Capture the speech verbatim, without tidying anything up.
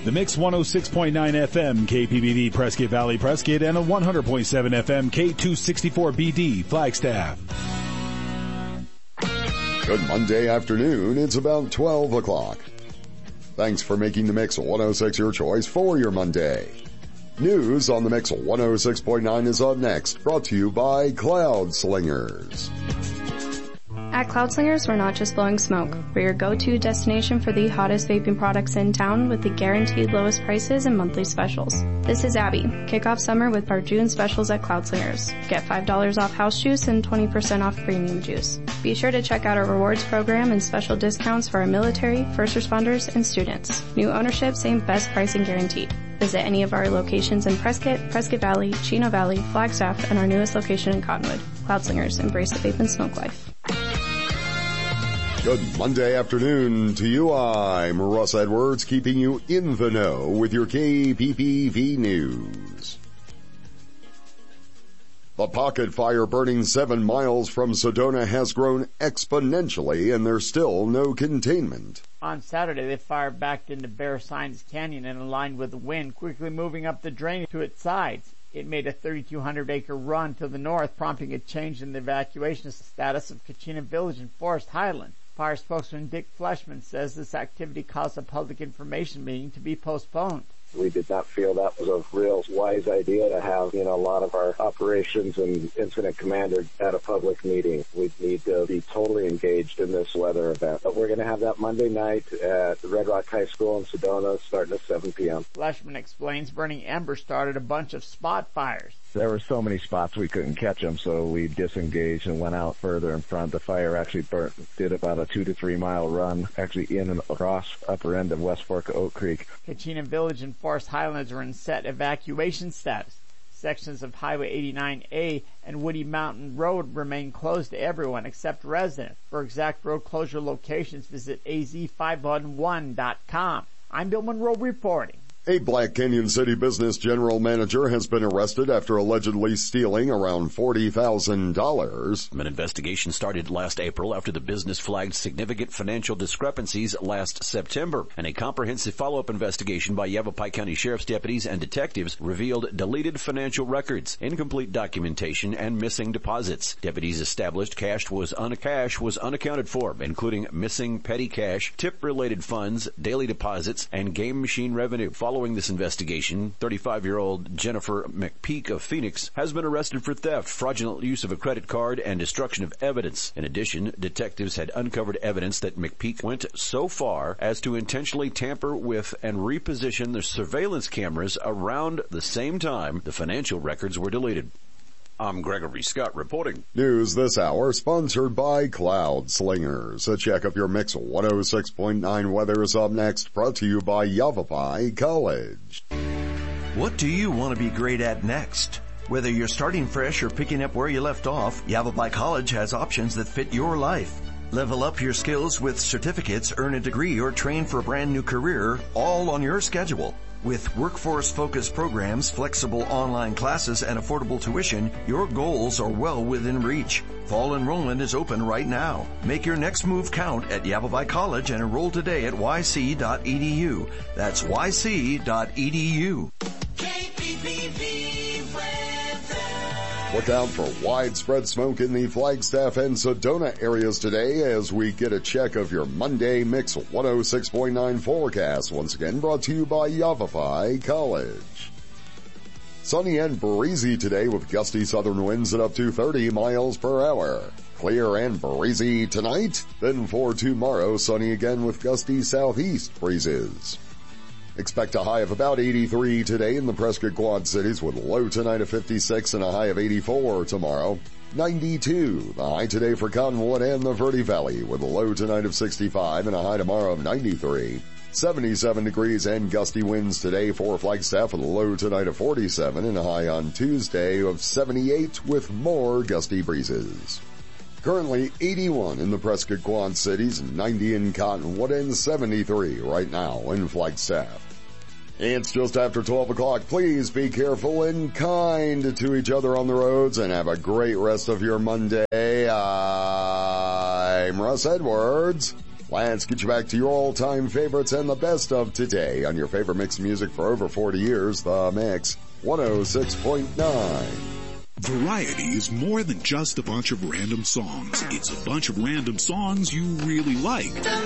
The Mix one oh six point nine F M, K P B V Prescott Valley Prescott, and a one hundred point seven F M, K two sixty-four B D Flagstaff. Good Monday afternoon. It's about twelve o'clock. Thanks for making the Mix one oh six your choice for your Monday. News on the Mix one oh six point nine is up next, brought to you by Cloud Slingers. At Cloud Slingers, we're not just blowing smoke. We're your go-to destination for the hottest vaping products in town with the guaranteed lowest prices and monthly specials. This is Abby. Kick off summer with our June specials at Cloud Slingers. Get five dollars off house juice and twenty percent off premium juice. Be sure to check out our rewards program and special discounts for our military, first responders, and students. New ownership, same best pricing guaranteed. Visit any of our locations in Prescott, Prescott Valley, Chino Valley, Flagstaff, and our newest location in Cottonwood. Cloud Slingers, embrace the vape and smoke life. Good Monday afternoon to you. I'm Russ Edwards, keeping you in the know with your K P P V News. The pocket fire burning seven miles from Sedona has grown exponentially, and there's still no containment. On Saturday, the fire backed into Bear Signs Canyon and aligned with the wind, quickly moving up the drain to its sides. It made a thirty-two hundred acre run to the north, prompting a change in the evacuation status of Kachina Village and Forest Highland. Fire spokesman Dick Fleshman says this activity caused a public information meeting to be postponed. We did not feel that was a real wise idea to have, you know, a lot of our operations and incident commander at a public meeting. We need to be totally engaged in this weather event. But we're going to have that Monday night at the Red Rock High School in Sedona, starting at seven p.m. Fleshman explains burning embers started a bunch of spot fires. There were so many spots we couldn't catch them, so we disengaged and went out further in front. The fire actually burnt, did about a two to three mile run, actually in and across upper end of West Fork of Oak Creek. Kachina Village and Forest Highlands are in set evacuation status. Sections of Highway eighty-nine A and Woody Mountain Road remain closed to everyone except residents. For exact road closure locations, visit A Z five one one dot com. I'm Bill Monroe reporting. A Black Canyon City business general manager has been arrested after allegedly stealing around forty thousand dollars. An investigation started last April after the business flagged significant financial discrepancies last September, and a comprehensive follow-up investigation by Yavapai County Sheriff's deputies and detectives revealed deleted financial records, incomplete documentation, and missing deposits. Deputies established cash was, un- cash was unaccounted for, including missing petty cash, tip-related funds, daily deposits, and game machine revenue. Following this investigation, thirty-five-year-old Jennifer McPeak of Phoenix has been arrested for theft, fraudulent use of a credit card, and destruction of evidence. In addition, detectives had uncovered evidence that McPeak went so far as to intentionally tamper with and reposition the surveillance cameras around the same time the financial records were deleted. I'm Gregory Scott reporting. News this hour sponsored by Cloud Slingers. A check of your Mix one oh six point nine weather is up next, brought to you by Yavapai College. What do you want to be great at next? Whether you're starting fresh or picking up where you left off, Yavapai College has options that fit your life. Level up your skills with certificates, earn a degree, or train for a brand new career, all on your schedule. With workforce-focused programs, flexible online classes, and affordable tuition, your goals are well within reach. Fall enrollment is open right now. Make your next move count at Yavapai College and enroll today at y c dot e d u. That's y c dot e d u. K P P V Look out for widespread smoke in the Flagstaff and Sedona areas today as we get a check of your Monday Mix one oh six point nine forecast. Once again, brought to you by Yavapai College. Sunny and breezy today with gusty southern winds at up to thirty miles per hour. Clear and breezy tonight. Then for tomorrow, sunny again with gusty southeast breezes. Expect a high of about eighty-three today in the Prescott Quad Cities with a low tonight of fifty-six and a high of eighty-four tomorrow. ninety-two, the high today for Cottonwood and the Verde Valley with a low tonight of sixty-five and a high tomorrow of ninety-three. seventy-seven degrees and gusty winds today for Flagstaff with a low tonight of forty-seven and a high on Tuesday of seventy-eight with more gusty breezes. Currently eighty-one in the Prescott Quad Cities, ninety in Cottonwood, and seventy-three right now in Flagstaff. It's just after twelve o'clock. Please be careful and kind to each other on the roads and have a great rest of your Monday. I'm Russ Edwards. Let's get you back to your all-time favorites and the best of today on your favorite mix of music for over forty years, The Mix one oh six point nine. Variety is more than just a bunch of random songs. It's a bunch of random songs you really like.